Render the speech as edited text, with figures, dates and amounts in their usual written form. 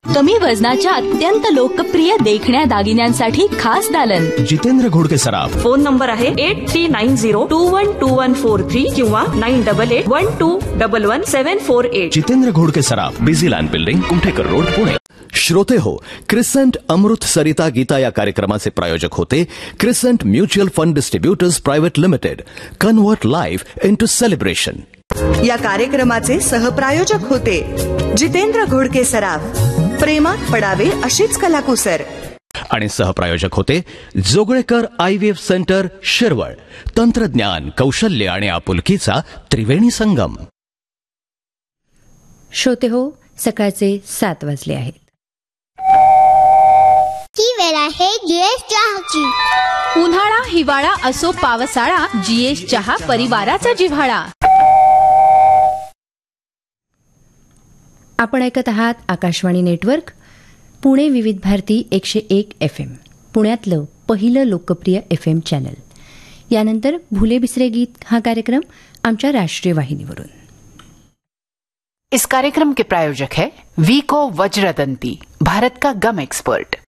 कमी वजनाच्या अत्यंत लोकप्रिय देखण्या दागिन्यांसाठी खास दालन जितेंद्र घोडके सराफ. फोन नंबर आहे 8390212143 किंवा 9881211748. जितेंद्र घोडके सराफ, busy land building, Kumthekar road, Pune. श्रोते हो, क्रिसेंट अमृत सरिता गीता या कार्यक्रमाचे प्रायोजक होते crescent mutual fund distributors private limited. Convert life into celebration. या कार्यक्रमाचे सहप्रायोजक होते जितेंद्र घोडके सराफ, प्रेमात पडावे अशीच कलाकुसर. आणि सहप्रायोजक होते जोगळेकर IVF सेंटर, शिरवळ. तंत्रज्ञान, कौशल्य आणि आपुलकीचा त्रिवेणी संगम. श्रोते हो, सकाळचे 7 वाजले आहेत. ती वेळ आहे GS चहाची. उन्हाळा, हिवाळा असो पावसाळा, GS चहा परिवाराचा जिव्हाळा. आपण ऐकत आहात आकाशवाणी नेटवर्क, पुणे विविध भारती 101 FM, पुण्यातलं पहिलं लोकप्रिय FM चॅनल. यानंतर भुले बिसरे गीत हा कार्यक्रम आमच्या राष्ट्रीय वाहिनीवरून. इस कार्यक्रम के प्रायोजक है वीको वज्रदंती, भारत का गम एक्सपर्ट.